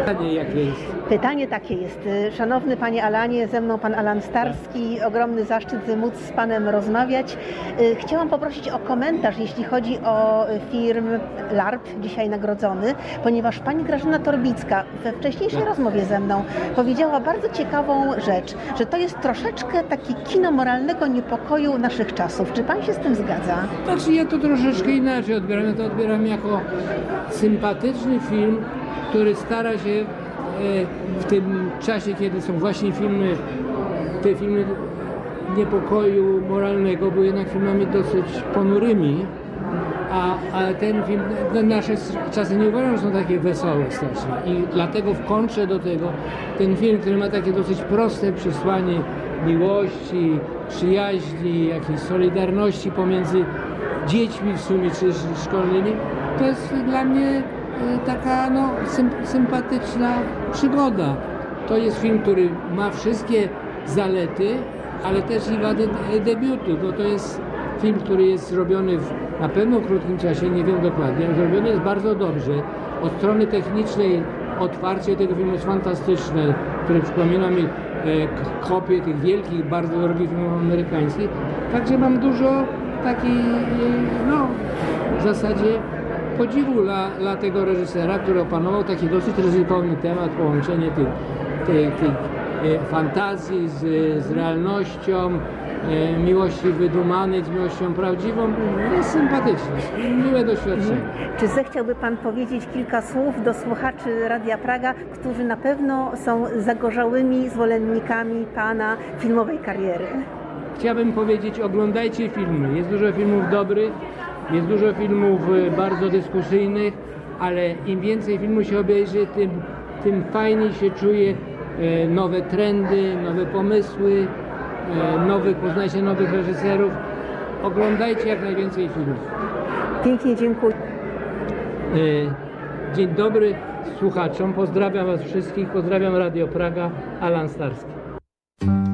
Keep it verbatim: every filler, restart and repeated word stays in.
Pytanie jakie jest? Pytanie takie jest. Szanowny Panie Alanie, ze mną Pan Alan Starski. Ogromny zaszczyt móc z Panem rozmawiać. Chciałam poprosić o komentarz, jeśli chodzi o film LARP, dzisiaj nagrodzony, ponieważ Pani Grażyna Torbicka we wcześniejszej rozmowie ze mną powiedziała bardzo ciekawą rzecz, że to jest troszeczkę takie kino moralnego niepokoju naszych czasów. Czy Pan się z tym zgadza? Znaczy ja to troszeczkę inaczej odbieram. Ja to odbieram jako sympatyczny film, który stara się w tym czasie, kiedy są właśnie filmy, te filmy niepokoju moralnego, bo jednak filmami dosyć ponurymi, a, a ten film, nasze czasy nie uważam, że są takie wesołe strasznie i dlatego w kontrze do tego ten film, który ma takie dosyć proste przesłanie miłości, przyjaźni, jakiejś solidarności pomiędzy dziećmi w sumie czy szkolnymi, to jest dla mnie taka no, sympatyczna przygoda. To jest film, który ma wszystkie zalety, ale też i wady debiutu, bo to jest film, który jest zrobiony w na pewno krótkim czasie, nie wiem dokładnie, ale zrobiony jest bardzo dobrze. Od strony technicznej otwarcie tego filmu jest fantastyczne, które przypomina mi e, kopię tych wielkich, bardzo drogich filmów amerykańskich. Także mam dużo takiej, no w zasadzie podziwu dla, dla tego reżysera, który opanował taki dosyć ryzykowny temat, połączenie tych, tych, tych e, fantazji z, z realnością, e, miłości wydumanej z miłością prawdziwą. Jest sympatyczne, miłe doświadczenie. Czy zechciałby Pan powiedzieć kilka słów do słuchaczy Radia Praga, którzy na pewno są zagorzałymi zwolennikami Pana filmowej kariery? Chciałbym powiedzieć, oglądajcie filmy. Jest dużo filmów dobrych, jest dużo filmów bardzo dyskusyjnych, ale im więcej filmu się obejrzy, tym, tym fajniej się czuje e, nowe trendy, nowe pomysły, e, nowych, poznaje się nowych reżyserów. Oglądajcie jak najwięcej filmów. Pięknie dziękuję. E, dzień dobry słuchaczom, pozdrawiam Was wszystkich, pozdrawiam Radio Praga, Alan Starski.